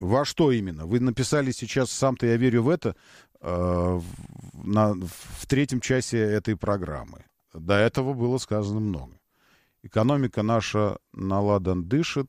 Во что именно? Вы написали сейчас «Сам-то я верю в это» в третьем часе этой программы. До этого было сказано много. Экономика наша наладан дышит,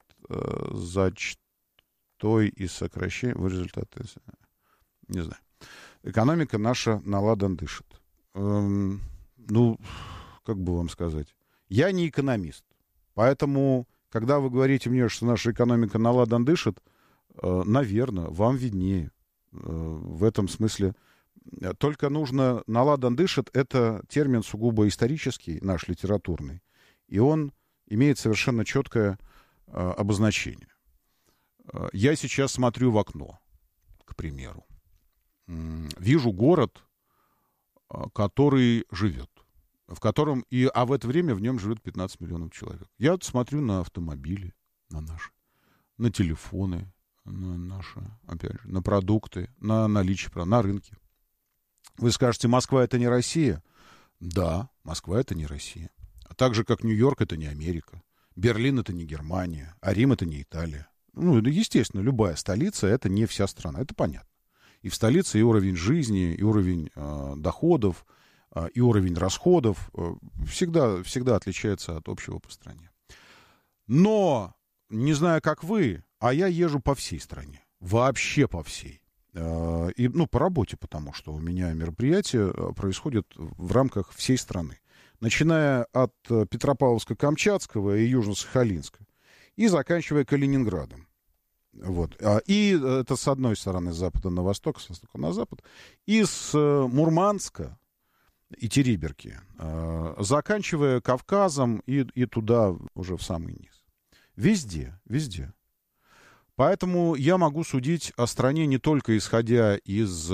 зачтой и сокращение в результате... Не знаю. Экономика наша наладан дышит. Ну, как бы вам сказать? Я не экономист. Поэтому, когда вы говорите мне, что наша экономика наладан дышит, наверное, вам виднее. В этом смысле только нужно... Наладан дышит — это термин сугубо исторический, наш литературный. И он имеет совершенно четкое обозначение. Я сейчас смотрю в окно, к примеру. Вижу город, который живет, в котором а в это время в нем живет 15 миллионов человек. Я смотрю на автомобили, на наши, на телефоны, на наши, опять же, на продукты, на наличие, на рынке. Вы скажете, Москва — это не Россия? Да, Москва — это не Россия. А так же, как Нью-Йорк — это не Америка. Берлин — это не Германия. А Рим — это не Италия. Ну, естественно, любая столица — это не вся страна. Это понятно. И в столице и уровень жизни, и уровень доходов, и уровень расходов всегда отличается от общего по стране. Но, не знаю, как вы, а я езжу по всей стране. Вообще по всей. И, по работе, потому что у меня мероприятия происходят в рамках всей страны. Начиная от Петропавловска-Камчатского и Южно-Сахалинска и заканчивая Калининградом. Вот. И это с одной стороны, с запада на восток, с востока на запад. И с Мурманска и Териберки, заканчивая Кавказом и туда уже в самый низ. Везде, везде. Поэтому я могу судить о стране не только исходя из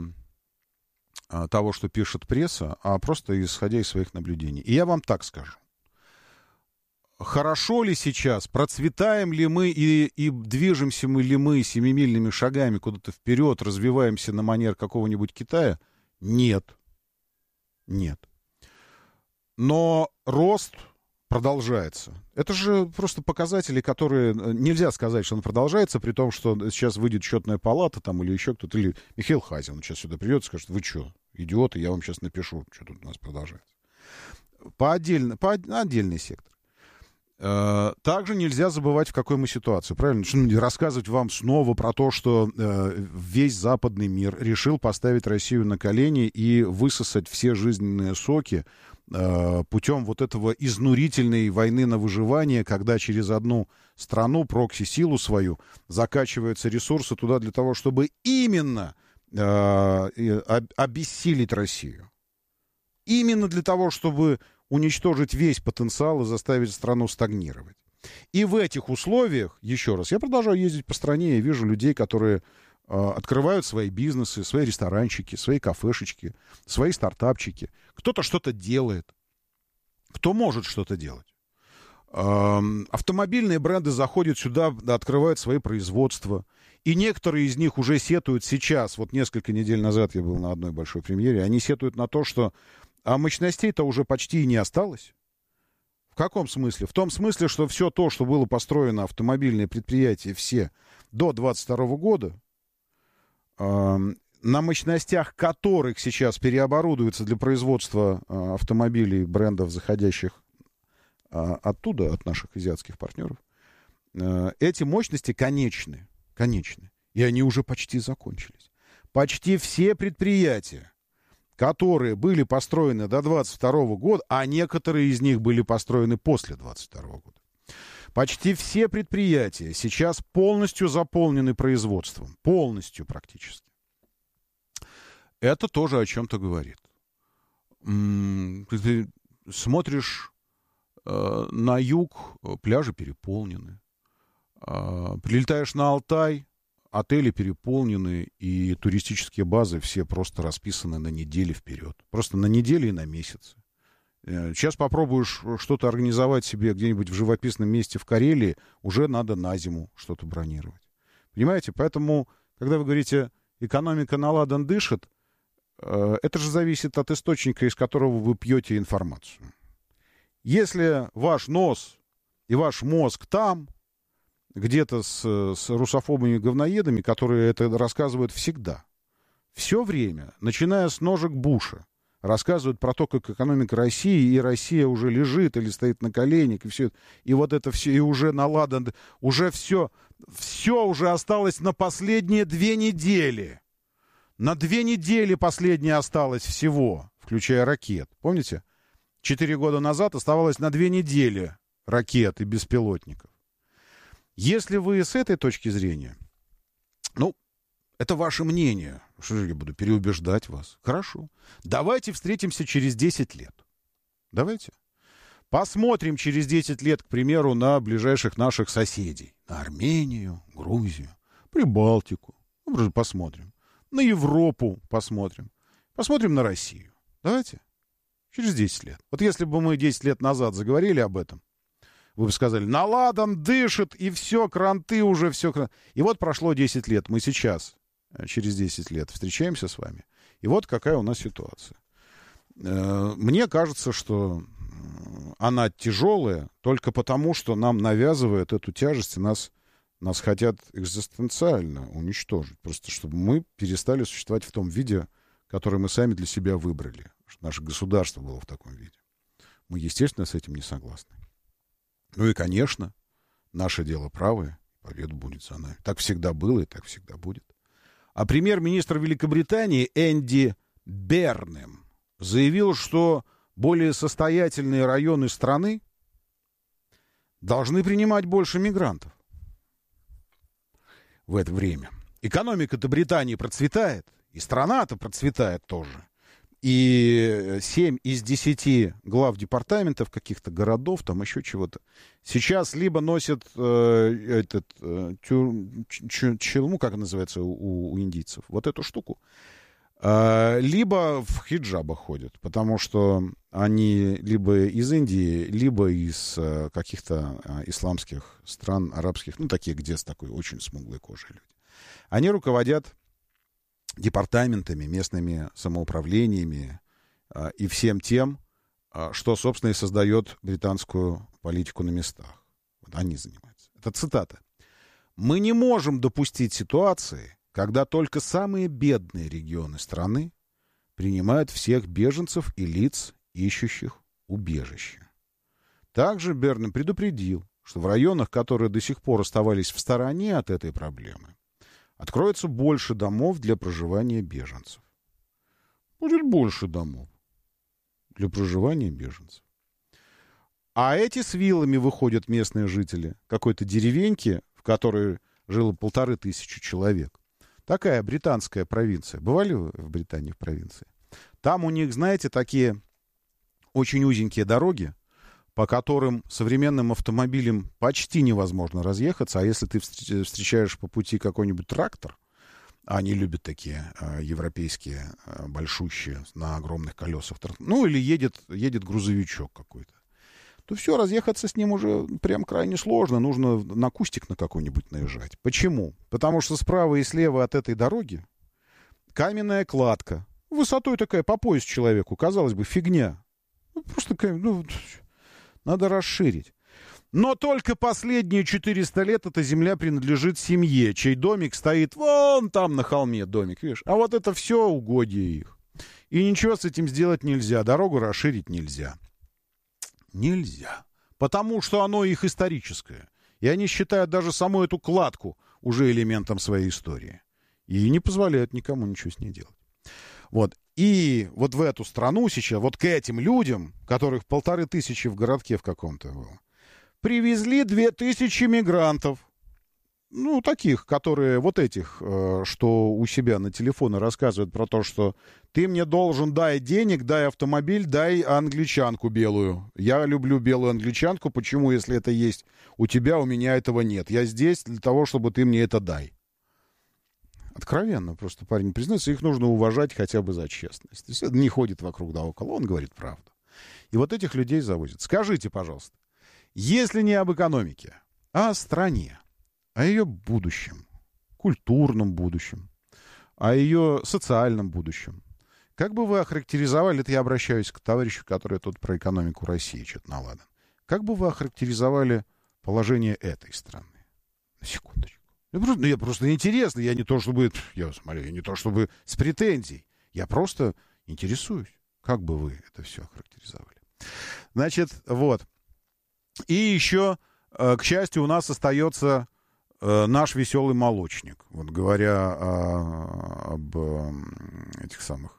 того, что пишет пресса, а просто исходя из своих наблюдений. И я вам так скажу. Хорошо ли сейчас, процветаем ли мы и движемся ли мы семимильными шагами куда-то вперед, развиваемся на манер какого-нибудь Китая? Нет. Нет. Но рост продолжается. Это же просто показатели, которые... Нельзя сказать, что он продолжается, при том, что сейчас выйдет счетная палата там, или еще кто-то, или Михаил Хазин сейчас сюда придет и скажет, вы что, идиоты, я вам сейчас напишу, что тут у нас продолжается. По отдельный сектор. Также нельзя забывать, в какой мы ситуации, правильно? Рассказывать вам снова про то, что весь западный мир решил поставить Россию на колени и высосать все жизненные соки путем вот этого изнурительной войны на выживание, когда через одну страну, прокси-силу свою, закачиваются ресурсы туда для того, чтобы именно обессилить Россию. Именно для того, чтобы уничтожить весь потенциал и заставить страну стагнировать. И в этих условиях, еще раз, я продолжаю ездить по стране и вижу людей, которые открывают свои бизнесы, свои ресторанчики, свои кафешечки, свои стартапчики. Кто-то что-то делает. Кто может что-то делать? Автомобильные бренды заходят сюда, открывают свои производства. И некоторые из них уже сетуют сейчас. Вот несколько недель назад я был на одной большой премьере. Они сетуют на то, что мощностей-то уже почти и не осталось. В каком смысле? В том смысле, что все то, что было построено, автомобильные предприятия все до 2022 года, на мощностях которых сейчас переоборудуются для производства автомобилей брендов, заходящих оттуда, от наших азиатских партнеров, эти мощности конечны. И они уже почти закончились. Почти все предприятия, которые были построены до 22 года, а некоторые из них были построены после 22 года. Почти все предприятия сейчас полностью заполнены производством. Полностью практически. Это тоже о чем-то говорит. Ты смотришь на юг, пляжи переполнены. Прилетаешь на Алтай, отели переполнены, и туристические базы все просто расписаны на недели вперед. Просто на недели и на месяцы. Сейчас попробуешь что-то организовать себе где-нибудь в живописном месте в Карелии, уже надо на зиму что-то бронировать. Понимаете? Поэтому, когда вы говорите, экономика наладан дышит, это же зависит от источника, из которого вы пьете информацию. Если ваш нос и ваш мозг там, где-то с русофобами-говноедами, которые это рассказывают всегда. Все время, начиная с ножек Буша, рассказывают про то, как экономика России, и Россия уже лежит или стоит на коленях, и все, и вот это все, и уже наладано, уже все уже осталось на последние 2 недели. На 2 недели последнее осталось всего, включая ракет. Помните? 4 года назад оставалось на 2 недели ракет и беспилотников. Если вы с этой точки зрения, ну, это ваше мнение. Что же я буду переубеждать вас? Хорошо. Давайте встретимся через 10 лет. Давайте. Посмотрим через 10 лет, к примеру, на ближайших наших соседей. На Армению, Грузию, Прибалтику. Ну, посмотрим. На Европу посмотрим. Посмотрим на Россию. Давайте. Через 10 лет. Вот если бы мы 10 лет назад заговорили об этом, вы бы сказали, наладан дышит, и все, кранты уже, все. И вот прошло 10 лет. Мы сейчас, через 10 лет, встречаемся с вами. И вот какая у нас ситуация. Мне кажется, что она тяжелая только потому, что нам навязывают эту тяжесть, и нас хотят экзистенциально уничтожить. Просто чтобы мы перестали существовать в том виде, который мы сами для себя выбрали. Что наше государство было в таком виде. Мы, естественно, с этим не согласны. Ну и, конечно, наше дело правое, победа будет за нами. Так всегда было и так всегда будет. А премьер-министр Великобритании Энди Бернем заявил, что более состоятельные районы страны должны принимать больше мигрантов в это время. Экономика-то Британии процветает, и страна-то процветает тоже. И 7 из 10 глав департаментов каких-то городов, там еще чего-то, сейчас либо носят челму, как называется у индийцев, вот эту штуку, либо в хиджабах ходят, потому что они либо из Индии, либо из каких-то исламских стран, арабских, ну, такие, где с такой очень смуглой кожей люди. Они руководят департаментами, местными самоуправлениями и всем тем, что, собственно, и создает британскую политику на местах. Вот они занимаются. Это цитата. «Мы не можем допустить ситуации, когда только самые бедные регионы страны принимают всех беженцев и лиц, ищущих убежище». Также Бернем предупредил, что в районах, которые до сих пор оставались в стороне от этой проблемы, откроется больше домов для проживания беженцев. Будет больше домов для проживания беженцев. А эти с вилами выходят местные жители какой-то деревеньки, в которой жило 1500 человек. Такая британская провинция. Бывали вы в Британии в провинции? Там у них, знаете, такие очень узенькие дороги, по которым современным автомобилям почти невозможно разъехаться, а если ты встречаешь по пути какой-нибудь трактор, а они любят такие европейские, большущие, на огромных колесах, ну или едет грузовичок какой-то, то все, разъехаться с ним уже прям крайне сложно, нужно на кустик на какой-нибудь наезжать. Почему? Потому что справа и слева от этой дороги каменная кладка, высотой такая по пояс человеку, казалось бы, фигня. Просто надо расширить. Но только последние 400 лет эта земля принадлежит семье, чей домик стоит вон там на холме, домик, видишь? А вот это все угодья их. И ничего с этим сделать нельзя, дорогу расширить нельзя. Нельзя. Потому что оно их историческое. И они считают даже саму эту кладку уже элементом своей истории. И не позволяют никому ничего с ней делать. Вот. И вот в эту страну сейчас, вот к этим людям, которых 1500 в городке в каком-то было, привезли 2000 мигрантов. Ну, таких, которые, вот этих, что у себя на телефоне рассказывают про то, что ты мне должен, дай денег, дай автомобиль, дай англичанку белую. Я люблю белую англичанку, почему, если это есть у тебя, у меня этого нет. Я здесь для того, чтобы ты мне это дай. Откровенно, просто парень признается, их нужно уважать хотя бы за честность. То есть это не ходит вокруг да около, он говорит правду. И вот этих людей завозят. Скажите, пожалуйста, если не об экономике, а о стране, о ее будущем, культурном будущем, о ее социальном будущем, как бы вы охарактеризовали, это я обращаюсь к товарищу, который тут про экономику России что-то наладан, как бы вы охарактеризовали положение этой страны? Секундочку. Я просто интересно. Я не то чтобы с претензией. Я просто интересуюсь. Как бы вы это все охарактеризовали? Значит, вот. И еще, к счастью, у нас остается наш веселый молочник. Вот говоря об этих самых,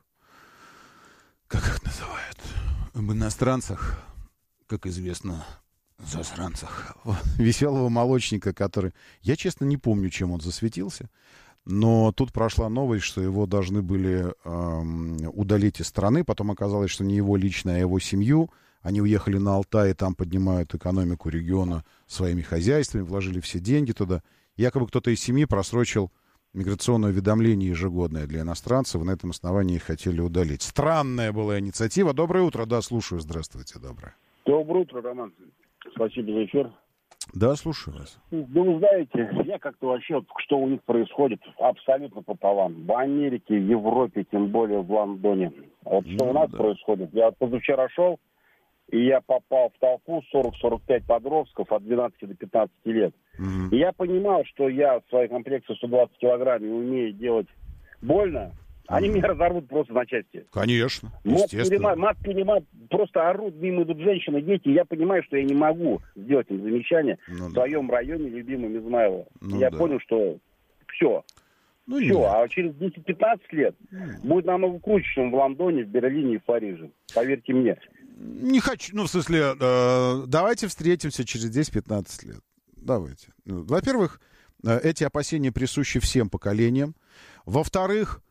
как их называют, об иностранцах, как известно, засранцах. Веселого молочника, который... Я, честно, не помню, чем он засветился. Но тут прошла новость, что его должны были удалить из страны. Потом оказалось, что не его лично, а его семью. Они уехали на Алтай, и там поднимают экономику региона своими хозяйствами, вложили все деньги туда. Якобы кто-то из семьи просрочил миграционное уведомление ежегодное для иностранцев. На этом основании их хотели удалить. Странная была инициатива. Доброе утро. Да, слушаю. Здравствуйте. Доброе. Доброе утро, Роман. Спасибо за эфир. Да, слушаю вас. Ну, вы знаете, я как-то вообще, что у них происходит, абсолютно пополам. В Америке, в Европе, тем более в Лондоне. Вот что у нас происходит. Я позавчера шел, и я попал в толпу 40-45 подростков от 12 до 15 лет. И я понимал, что я в своей комплекции 120 килограмм и умею делать больно. Они меня разорвут просто на части. Конечно, естественно. Мат, просто орут, мимо идут женщины, дети. Я понимаю, что я не могу сделать им замечание в своем районе, любимом Измайлово. Я понял, что все. А через 10-15 лет будет намного круче, чем в Лондоне, в Берлине и в Париже. Поверьте мне. Не хочу, давайте встретимся через 10-15 лет. Давайте. Во-первых, эти опасения присущи всем поколениям. Во-вторых,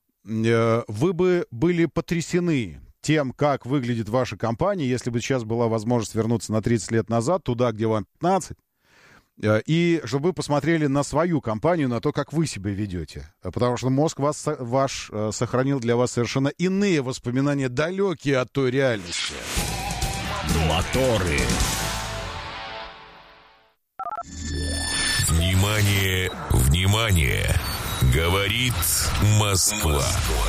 вы бы были потрясены тем, как выглядит ваша компания, если бы сейчас была возможность вернуться на 30 лет назад, туда, где вам 15, и чтобы вы посмотрели на свою компанию, на то, как вы себя ведете. Потому что мозг ваш сохранил для вас совершенно иные воспоминания, далекие от той реальности. Моторы. Внимание, внимание! Говорит Москва.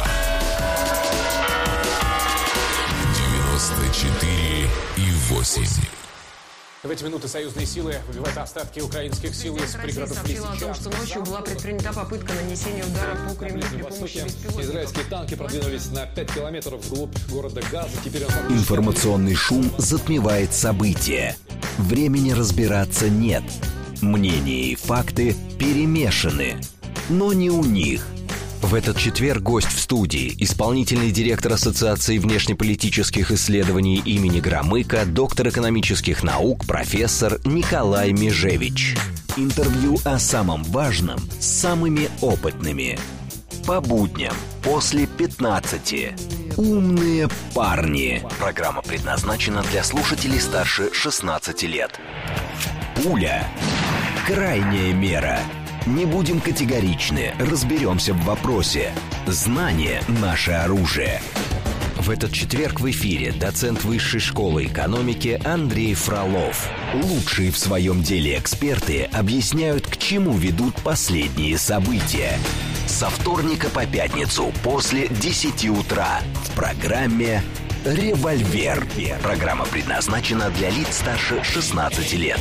94,8. В эти минуты союзные силы выбивают остатки украинских сил из пригородов Лисичанска. Сообщила о том, что ночью была предпринята попытка нанесения удара по Кремлю при помощи беспилотников. Израильские танки продвинулись на 5 километров вглубь города Газа. Теперь Информационный шум затмевает события. Времени разбираться нет. Мнения и факты перемешаны. Но не у них. В этот четверг гость в студии, исполнительный директор Ассоциации внешнеполитических исследований имени Громыка, доктор экономических наук, профессор Николай Межевич. Интервью о самом важном с самыми опытными. По будням после 15. Умные парни. Программа предназначена для слушателей старше 16 лет. Пуля. Крайняя мера. Не будем категоричны, разберемся в вопросе. Знание – наше оружие. В этот четверг в эфире доцент Высшей школы экономики Андрей Фролов. Лучшие в своем деле эксперты объясняют, к чему ведут последние события. Со вторника по пятницу после 10 утра в программе «Револьвер». Программа предназначена для лиц старше 16 лет.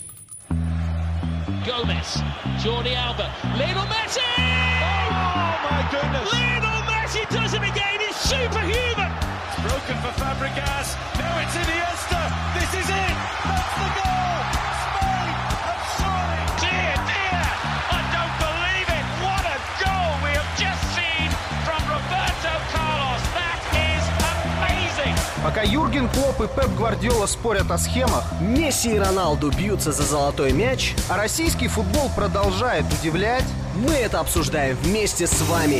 Gomez, Jordi Alba, Lionel Messi! Oh my goodness! Lionel Messi does it again, he's superhuman! It's broken for Fabregas, now it's Iniesta, this is it! That's the goal! Spain have surely! Dear, I don't believe it! What a goal we have just seen from Roberto Carlos! That is amazing! Пока Юрген Клопп и Пеп Гвардиола спорят о схемах, Месси и Роналду бьются за золотой мяч, а российский футбол продолжает удивлять, мы это обсуждаем вместе с вами.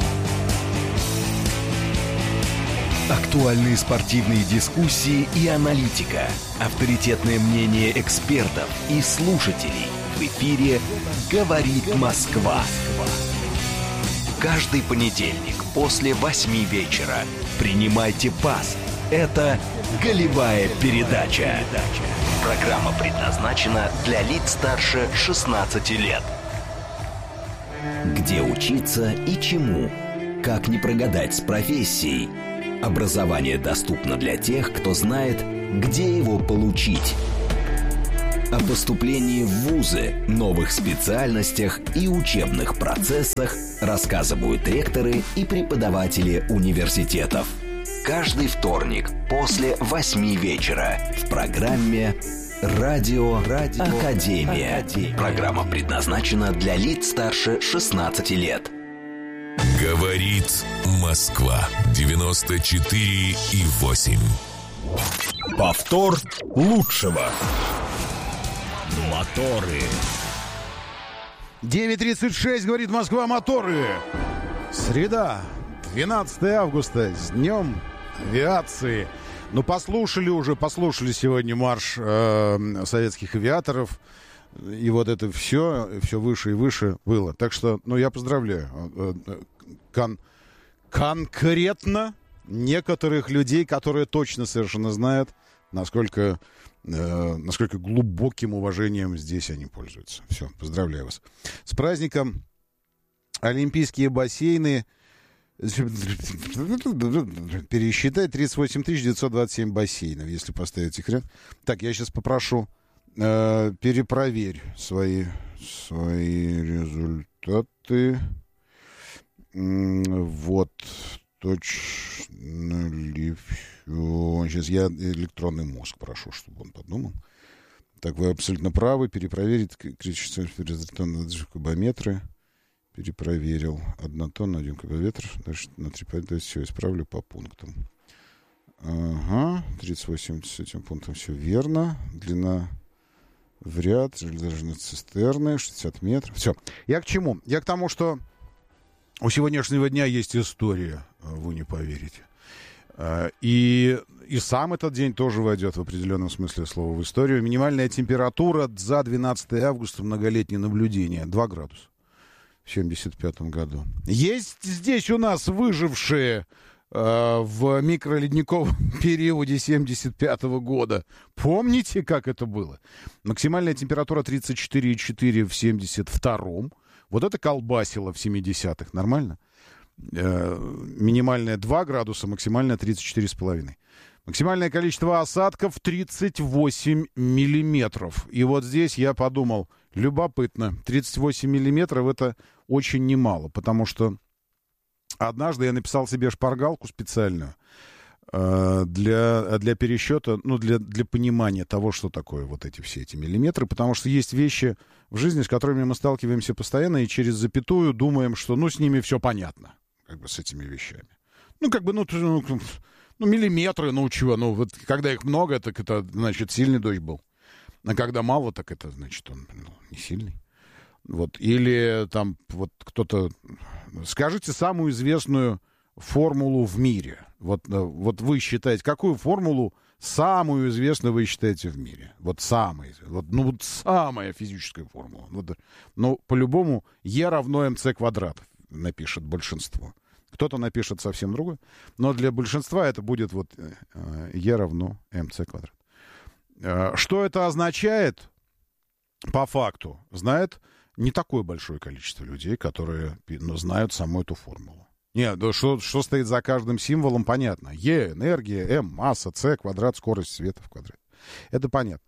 Актуальные спортивные дискуссии и аналитика. Авторитетное мнение экспертов и слушателей. В эфире «Говорит Москва». Каждый понедельник после 8 вечера. Принимайте пас. Это «Голевая передача». Программа предназначена для лиц старше 16 лет. Где учиться и чему? Как не прогадать с профессией? Образование доступно для тех, кто знает, где его получить. о поступлении в вузы, новых специальностях и учебных процессах рассказывают ректоры и преподаватели университетов. Каждый вторник после 8 вечера в программе «Радио Академия». Программа предназначена для лиц старше 16 лет. Говорит Москва 94,8. Повтор лучшего. Моторы. 9:36, говорит Москва, моторы. Среда, 12 августа, с днем авиации. Ну, послушали сегодня марш советских авиаторов. И вот это все выше и выше было. Так что, я поздравляю конкретно некоторых людей, которые точно совершенно знают, насколько глубоким уважением здесь они пользуются. Все, поздравляю вас. С праздником. Олимпийские бассейны. Пересчитай, 38 927 бассейнов, если поставить их ряд. Так, я сейчас попрошу, перепроверь свои результаты. Вот, точно ли все. Сейчас я электронный мозг прошу, чтобы он подумал. Так, вы абсолютно правы. Перепроверить кубометры. Перепроверил. 1 тонна, 1 кубометр. Дальше на 3 все исправлю по пунктам. Ага, 38 с этим пунктом все верно. Длина в ряд, железнодорожные цистерны, 60 метров. Все. Я к чему? Я к тому, что у сегодняшнего дня есть история, вы не поверите. И сам этот день тоже войдет в определенном смысле слова в историю. Минимальная температура за 12 августа, многолетнее наблюдение, 2 градуса. В 1975 году. Есть здесь у нас выжившие в микроледниковом периоде 1975 года. Помните, как это было? Максимальная температура 34,4 в 1972. Вот это колбасило в 70-х. Нормально? Минимальная 2 градуса, максимальная 34,5. Максимальное количество осадков 38 миллиметров. И вот здесь я подумал, любопытно, 38 миллиметров это очень немало, потому что однажды я написал себе шпаргалку специальную для пересчета, для понимания того, что такое вот все эти миллиметры, потому что есть вещи в жизни, с которыми мы сталкиваемся постоянно, и через запятую думаем, что, с ними все понятно, с этими вещами. Миллиметры, чего, вот когда их много, так это, значит, сильный дождь был. А когда мало, так это, значит, он не сильный. Вот. Или там вот кто-то... Скажите самую известную формулу в мире. Вот вы считаете, какую формулу самую известную вы считаете в мире? Самая физическая формула. По-любому Е равно МЦ квадрат напишет большинство. Кто-то напишет совсем другое. Но для большинства это будет Е равно МЦ квадрат. Что это означает? По факту знает не такое большое количество людей, которые знают саму эту формулу. Нет, что стоит за каждым символом, понятно. Е — энергия, М — масса, С — квадрат, скорость света в квадрате. Это понятно.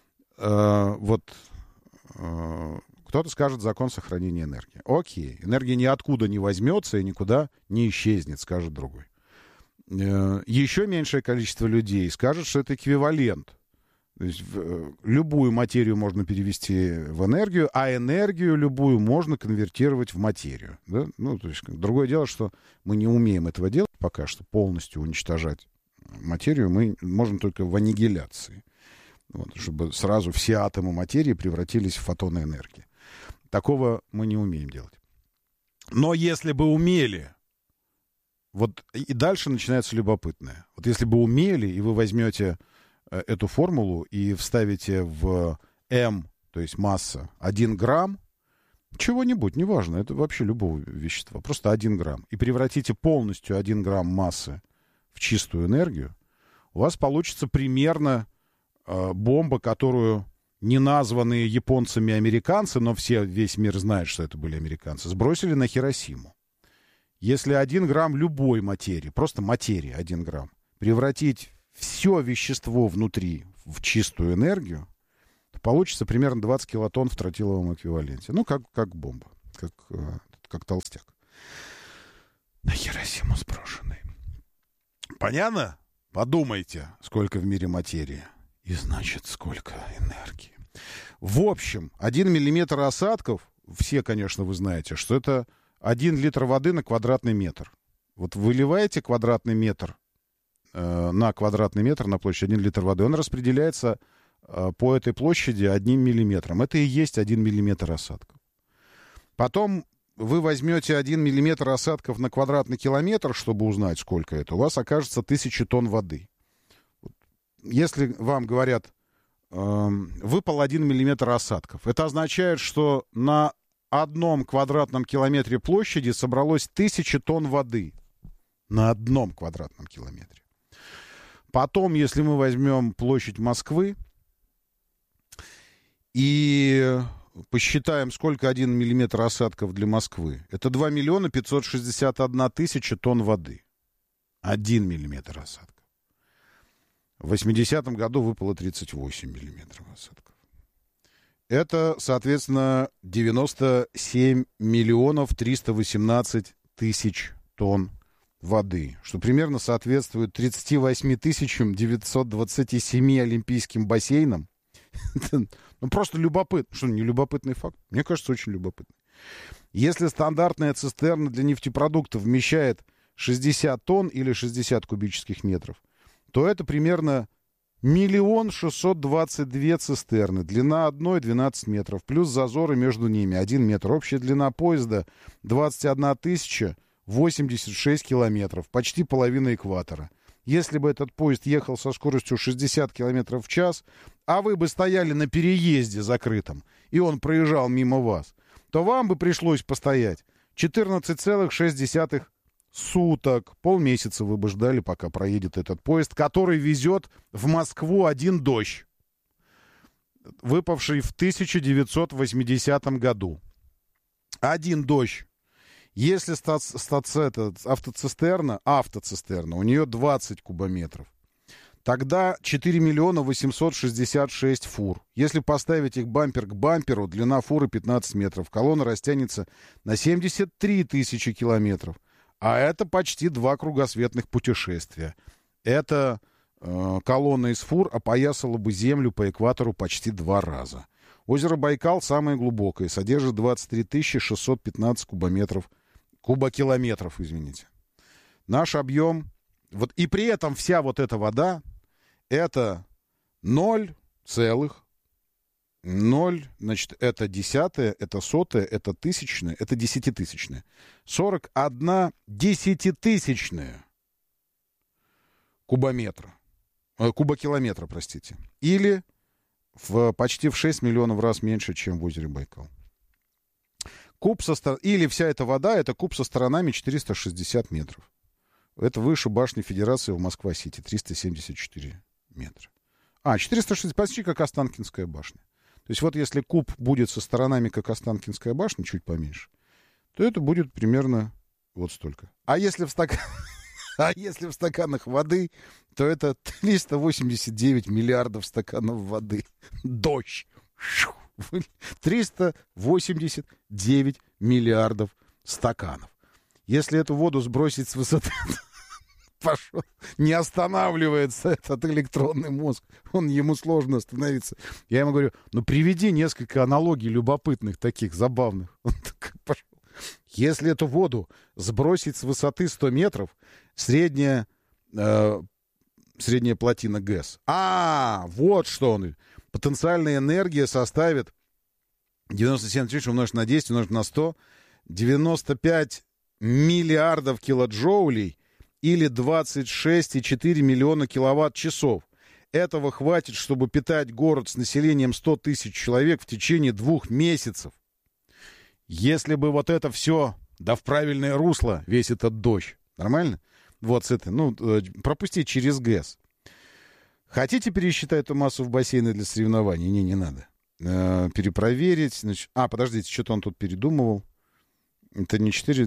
Кто-то скажет закон сохранения энергии. Окей, энергия ниоткуда не возьмется и никуда не исчезнет, скажет другой. Еще меньшее количество людей скажет, что это эквивалент. То есть любую материю можно перевести в энергию, а энергию любую можно конвертировать в материю. Да? То есть другое дело, что мы не умеем этого делать пока что, полностью уничтожать материю мы можем только в аннигиляции. Чтобы сразу все атомы материи превратились в фотоны энергии. Такого мы не умеем делать. Но если бы умели, и дальше начинается любопытное. Если бы умели, и вы возьмете эту формулу и вставите в М, то есть масса, 1 грамм, чего-нибудь, неважно, это вообще любого вещества, просто 1 грамм, и превратите полностью 1 грамм массы в чистую энергию, у вас получится примерно бомба, которую неназванные японцами американцы, но весь мир знает, что это были американцы, сбросили на Хиросиму. Если 1 грамм любой материи, просто материи 1 грамм, превратить все вещество внутри в чистую энергию, получится примерно 20 килотонн в тротиловом эквиваленте. Ну, как бомба, как толстяк. На Хиросиму сброшенный. Понятно? Подумайте, сколько в мире материи. И значит, сколько энергии. В общем, 1 миллиметр осадков, все, конечно, вы знаете, что это 1 литр воды на квадратный метр. Вот выливаете квадратный метр на квадратный метр на площадь 1 литр воды, он распределяется по этой площади 1 миллиметром. Это и есть 1 миллиметр осадков. Потом вы возьмете 1 миллиметр осадков на квадратный километр, чтобы узнать, сколько это, у вас окажется 1000 тонн воды. Если вам говорят, выпал 1 миллиметр осадков, это означает, что на 1 квадратном километре площади собралось 1000 тонн воды. На 1 квадратном километре. Потом, если мы возьмем площадь Москвы и посчитаем, сколько 1 миллиметр осадков для Москвы, это 2 миллиона 561 тысяча тонн воды. 1 миллиметр осадков. В 80-м году выпало 38 миллиметров осадков. Это, соответственно, 97 миллионов 318 тысяч тонн воды, что примерно соответствует 38 927 олимпийским бассейнам. Ну, просто любопытно. Что, не любопытный факт? Мне кажется, очень любопытный. Если стандартная цистерна для нефтепродуктов вмещает 60 тонн или 60 кубических метров, то это примерно 1 622 цистерны. Длина одной 12 метров, плюс зазоры между ними 1 метр. Общая длина поезда 21 086 километров, почти половина экватора. Если бы этот поезд ехал со скоростью 60 километров в час, а вы бы стояли на переезде закрытом, и он проезжал мимо вас, то вам бы пришлось постоять 14,6 суток. Полмесяца вы бы ждали, пока проедет этот поезд, который везет в Москву один дождь, выпавший в 1980 году. Один дождь. Если автоцистерна, у нее 20 кубометров, тогда 4 миллиона 866 фур. Если поставить их бампер к бамперу, длина фуры 15 метров, колонна растянется на 73 тысячи километров. А это почти 2 кругосветных путешествия. Эта колонна из фур опоясала бы Землю по экватору почти 2 раза. Озеро Байкал самое глубокое, содержит 23 615 кубокилометров, извините. Наш объем, вот, и при этом вся вот эта вода, это 0, значит, это десятое, это сотое, это тысячное, это десятитысячное. 41 десятитысячная кубокилометра, простите. Или почти в 6 миллионов раз меньше, чем в озере Байкал. Или вся эта вода, это куб со сторонами 460 метров. Это выше башни Федерации в Москва-Сити, 374 метра. 460, почти как Останкинская башня. То есть вот если куб будет со сторонами, как Останкинская башня, чуть поменьше, то это будет примерно вот столько. А если в стаканах воды, то это 389 миллиардов стаканов воды. Дождь. 389 миллиардов стаканов. Если эту воду сбросить с высоты, пошел, не останавливается этот электронный мозг, ему сложно остановиться. Я ему говорю, приведи несколько аналогий любопытных, таких забавных. Он так пошел. Если эту воду сбросить с высоты 100 метров, средняя плотина ГЭС. Вот что он. Потенциальная энергия составит 97 тысяч умножить на 10 умножить на 100, 95 миллиардов килоджоулей или 26,4 миллиона киловатт-часов. Этого хватит, чтобы питать город с населением 100 тысяч человек в течение 2 месяцев. Если бы вот это все, в правильное русло, весь этот дождь, нормально? Вот с этой, пропустить через ГЭС. Хотите пересчитать эту массу в бассейны для соревнований? Не надо. Перепроверить. Значит, подождите, что-то он тут передумывал. Это не 4...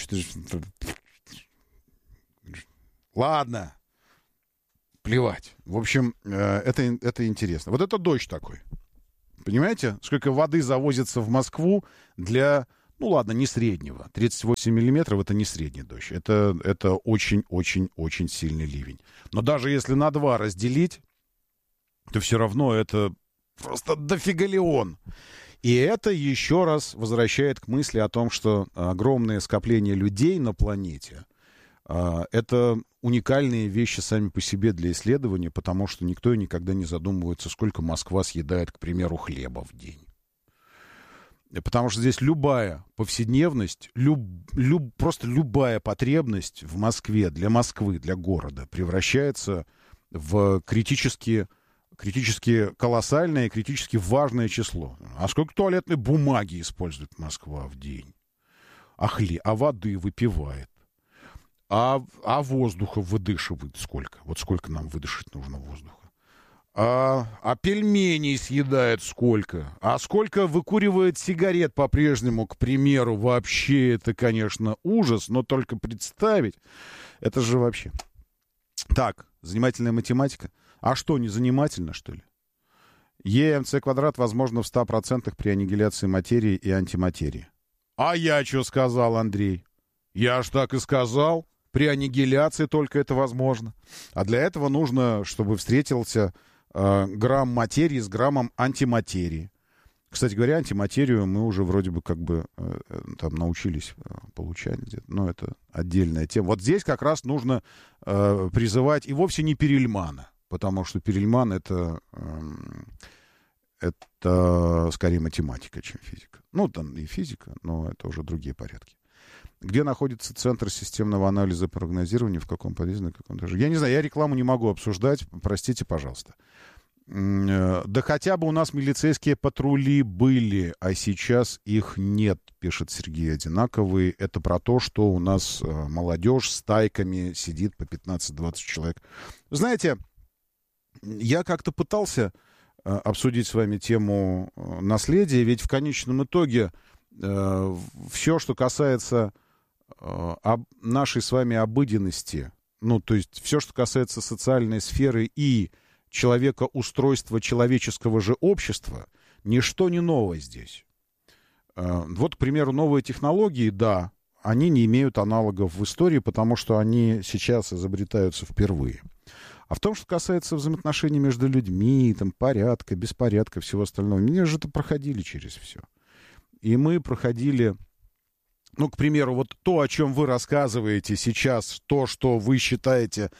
Ладно. Плевать. В общем, это интересно. Вот это дождь такой. Понимаете, сколько воды завозится в Москву для, ну ладно, не среднего. 38 миллиметров — это не средний дождь. Это очень-очень-очень сильный ливень. Но даже если на 2 разделить, то все равно это просто дофигалион. И это еще раз возвращает к мысли о том, что огромное скопление людей на планете это уникальные вещи сами по себе для исследования, потому что никто и никогда не задумывается, сколько Москва съедает, к примеру, хлеба в день. Потому что здесь любая повседневность, просто любая потребность в Москве, для Москвы, для города превращается в критически колоссальное и критически важное число. А сколько туалетной бумаги использует Москва в день? А воды выпивает? А воздуха выдышивает сколько? Вот сколько нам выдышать нужно воздуха? А пельменей съедает сколько? А сколько выкуривает сигарет по-прежнему, к примеру? Вообще это, конечно, ужас, но только представить, это же вообще... Так, занимательная математика. А что, не занимательно, что ли? ЕМЦ квадрат возможно в 100% при аннигиляции материи и антиматерии. А я что сказал, Андрей? Я ж так и сказал. При аннигиляции только это возможно. А для этого нужно, чтобы встретился грамм материи с граммом антиматерии. Кстати говоря, антиматерию мы уже вроде бы как бы там научились получать где-то. Но это отдельная тема. Вот здесь как раз нужно призывать и вовсе не Перельмана. Потому что Перельман это скорее математика, чем физика. Ну, там и физика, но это уже другие порядки. Где находится Центр системного анализа и прогнозирования, в каком подъезде, Я не знаю, я рекламу не могу обсуждать, простите, пожалуйста. Да хотя бы у нас милицейские патрули были, а сейчас их нет, пишет Сергей Одинаковый. Это про то, что у нас молодежь стайками сидит по 15-20 человек. Знаете, я как-то пытался обсудить с вами тему наследия, ведь в конечном итоге все, что касается нашей с вами обыденности, ну, то есть все, что касается социальной сферы и человекоустройства человеческого же общества, ничто не новое здесь. Вот, к примеру, новые технологии, да, они не имеют аналогов в истории, потому что они сейчас изобретаются впервые. А в том, что касается взаимоотношений между людьми, там, порядка, беспорядка, всего остального, мы же это проходили через все. И мы проходили, ну, к примеру, вот то, о чем вы рассказываете сейчас, то, что вы считаете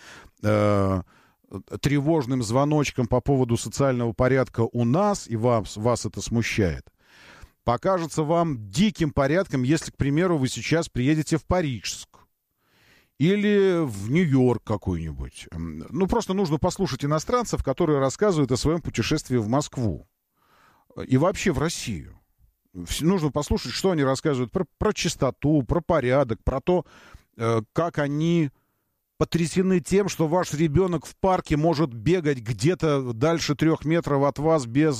тревожным звоночком по поводу социального порядка у нас, и вас это смущает, покажется вам диким порядком, если, к примеру, вы сейчас приедете в Парижск или в Нью-Йорк какой-нибудь. Ну, просто нужно послушать иностранцев, которые рассказывают о своем путешествии в Москву и вообще в Россию. Нужно послушать, что они рассказывают про чистоту, про порядок, про то, как они потрясены тем, что ваш ребенок в парке может бегать где-то дальше 3 метров от вас без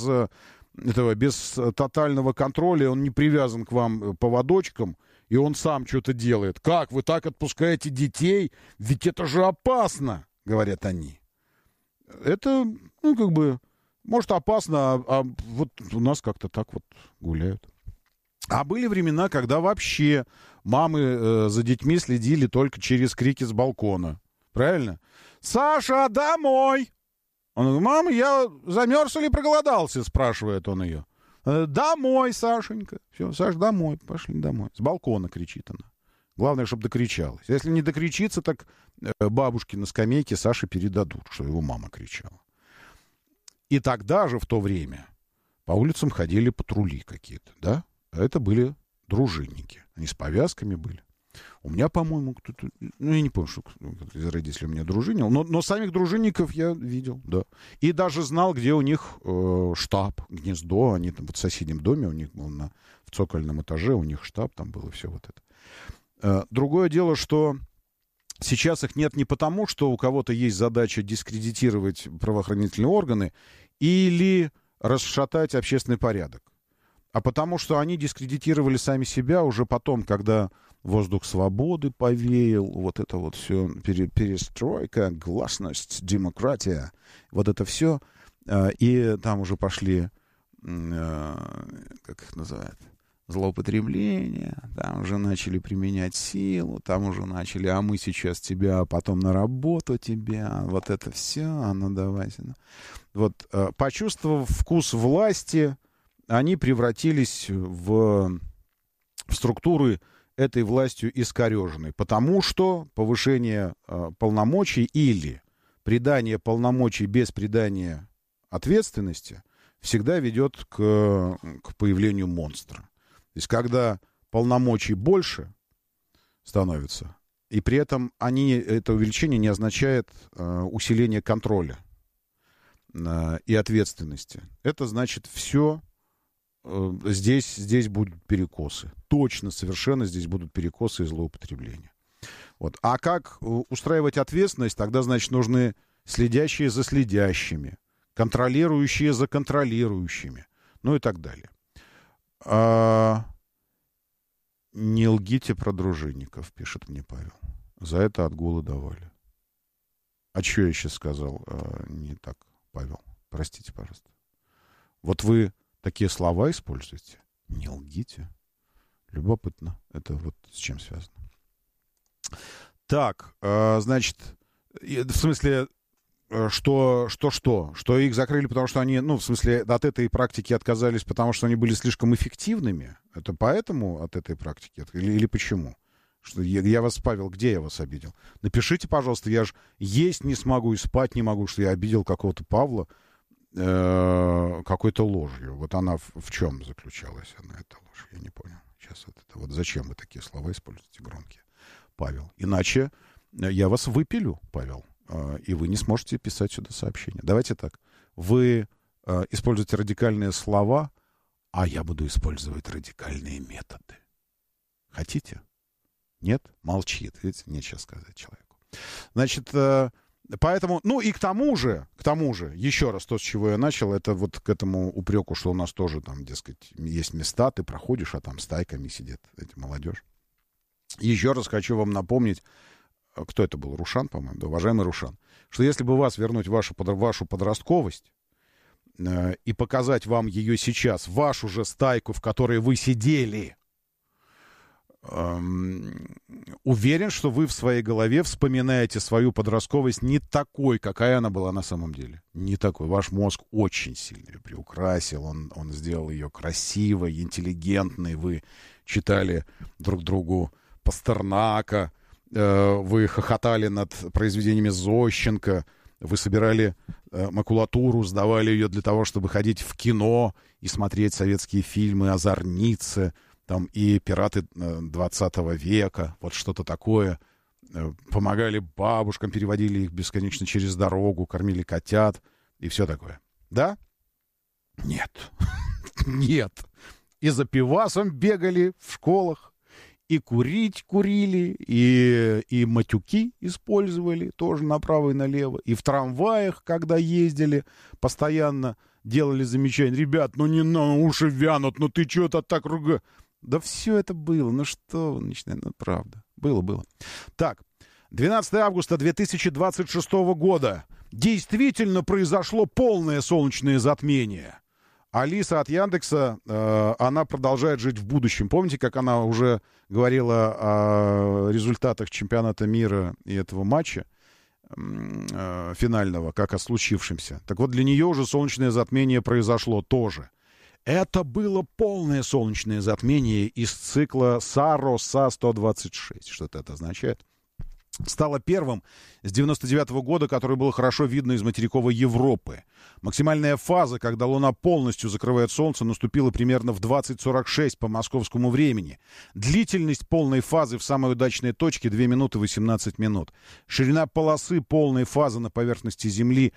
тотального контроля, он не привязан к вам поводочком, и он сам что-то делает. Как вы так отпускаете детей? Ведь это же опасно, говорят они. Это, ну, как бы, может, опасно, а вот у нас как-то так вот гуляют. А были времена, когда вообще мамы за детьми следили только через крики с балкона. Правильно? «Саша, домой!» Он говорит: «Мама, я замерз или проголодался?» спрашивает он ее. «Домой, Сашенька». Все, Саш, домой, пошли домой. С балкона кричит она. Главное, чтобы докричалась. Если не докричится, так бабушки на скамейке Саше передадут, что его мама кричала. И тогда же, в то время, по улицам ходили патрули какие-то, да? А это были дружинники. Они с повязками были. У меня, по-моему, кто-то... Ну, я не помню, что из родителей у меня дружинил. Но самих дружинников я видел, да. И даже знал, где у них штаб, гнездо. Они там вот в соседнем доме, у них был в цокольном этаже, у них штаб, там было все вот это. Другое дело, что сейчас их нет не потому, что у кого-то есть задача дискредитировать правоохранительные органы или расшатать общественный порядок, а потому что они дискредитировали сами себя уже потом, когда воздух свободы повеял, вот это вот все, перестройка, гласность, демократия, вот это все, и там уже пошли как их называют, злоупотребления, там уже начали применять силу, там уже начали, а мы сейчас тебя, а потом на работу тебя, вот это все, а ну давайте. Вот, почувствовав вкус власти, они превратились в структуры этой властью искореженной, потому что повышение полномочий или придание полномочий без придания ответственности всегда ведет к появлению монстра. То есть, когда полномочий больше становится, и при этом это увеличение не означает усиление контроля и ответственности. Это значит, все, здесь будут перекосы. Точно, совершенно здесь будут перекосы и злоупотребления. Вот. А как устраивать ответственность? Тогда, значит, нужны следящие за следящими, контролирующие за контролирующими, ну и так далее. Не лгите про дружинников, пишет мне Павел. За это отгулы давали. А что я сейчас сказал? Не так, Павел. Простите, пожалуйста. Вот вы такие слова используете? Не лгите. Любопытно. Это вот с чем связано. Так, значит, в смысле... Что их закрыли, потому что они, в смысле, от этой практики отказались, потому что они были слишком эффективными? Это поэтому от этой практики? Или почему? Что я вас, Павел, где я вас обидел? Напишите, пожалуйста, я же есть не смогу и спать не могу, что я обидел какого-то Павла какой-то ложью. Вот она в чем заключалась, эта ложь? Я не понял. Сейчас вот зачем вы такие слова используете громкие, Павел? Иначе я вас выпилю, Павел. И вы не сможете писать сюда сообщения. Давайте так. Вы используете радикальные слова, а я буду использовать радикальные методы. Хотите? Нет? Молчит. Видите, нечего сказать человеку. Значит, поэтому... и к тому же, еще раз, то, с чего я начал, это вот к этому упреку, что у нас тоже там, дескать, есть места, ты проходишь, а там стайками сидит эта молодежь. Еще раз хочу вам напомнить, кто это был? Рушан, по-моему, да, уважаемый Рушан, что если бы вас вернуть вашу подростковость и показать вам ее сейчас, вашу же стайку, в которой вы сидели, уверен, что вы в своей голове вспоминаете свою подростковость не такой, какая она была на самом деле. Не такой. Ваш мозг очень сильно ее приукрасил, он сделал ее красивой, интеллигентной. Вы читали друг другу Пастернака, вы хохотали над произведениями Зощенко, вы собирали макулатуру, сдавали ее для того, чтобы ходить в кино и смотреть советские фильмы о Зорнице, там, и «Пираты 20 века», вот что-то такое. Помогали бабушкам, переводили их бесконечно через дорогу, кормили котят и все такое. Да? Нет. Нет. И за пивасом бегали в школах. И курить курили, и матюки использовали тоже направо и налево. И в трамваях, когда ездили, постоянно делали замечания. Ребят, не на уши вянут, ты что-то так ругаешь. Да все это было. Что вы начинаете? Правда. Было. Так, 12 августа 2026 года. Действительно произошло полное солнечное затмение. Алиса от Яндекса, она продолжает жить в будущем. Помните, как она уже говорила о результатах чемпионата мира и этого матча финального, как о случившемся? Так вот, для нее уже солнечное затмение произошло тоже. Это было полное солнечное затмение из цикла САРО СА-126. Что-то это означает? Стало первым с 99-го года, который было хорошо видно из материковой Европы. Максимальная фаза, когда Луна полностью закрывает Солнце, наступила примерно в 20:46 по московскому времени. Длительность полной фазы в самой удачной точке 2 минуты 18 минут. Ширина полосы полной фазы на поверхности Земли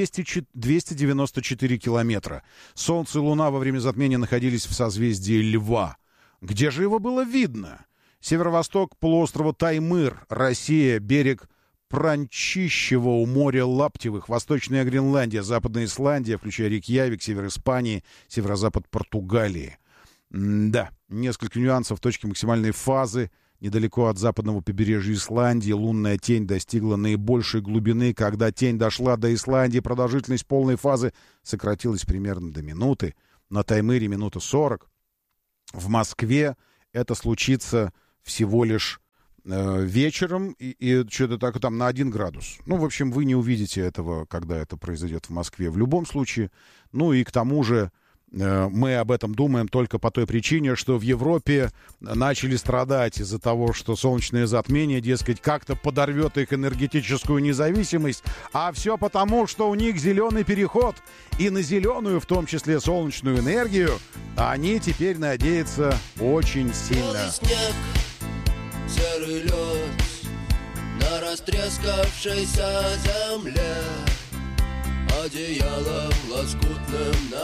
294 километра. Солнце и Луна во время затмения находились в созвездии Льва. Где же его было видно? Северо-восток полуострова Таймыр, Россия, берег Пранчищева у моря Лаптевых, Восточная Гренландия, Западная Исландия, включая Рейкьявик, север Испании, северо-запад Португалии. Да, несколько нюансов. Точки максимальной фазы недалеко от западного побережья Исландии. Лунная тень достигла наибольшей глубины. Когда тень дошла до Исландии, продолжительность полной фазы сократилась примерно до минуты. на Таймыре минута 40. В Москве это случится всего лишь вечером и что-то так там на 1 градус. Ну, в общем, вы не увидите этого, когда это произойдет в Москве в любом случае. Ну и к тому же мы об этом думаем только по той причине, что в Европе начали страдать из-за того, что солнечное затмение, дескать, как-то подорвет их энергетическую независимость, а все потому, что у них зеленый переход, и на зеленую, в том числе солнечную энергию, они теперь надеются очень сильно. Белый снег, серый лед на растрескавшейся земле, одеялом лоскутным